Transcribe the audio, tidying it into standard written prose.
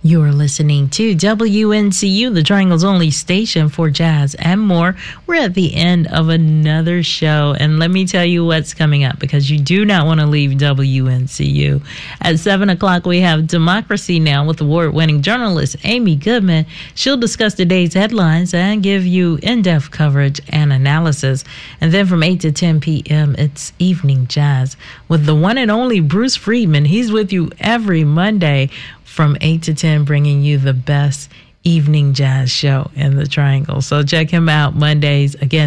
You're listening to WNCU, the Triangle's only station for jazz and more. We're at the end of another show, and let me tell you what's coming up, because you do not want to leave WNCU. At 7 o'clock, we have Democracy Now! With award-winning journalist Amy Goodman. She'll discuss today's headlines and give you in-depth coverage and analysis. And then from 8 to 10 p.m., it's Evening Jazz with the one and only Bruce Friedman. He's with you every Monday from 8 to 10, bringing you the best evening jazz show in the Triangle. So check him out Mondays, again,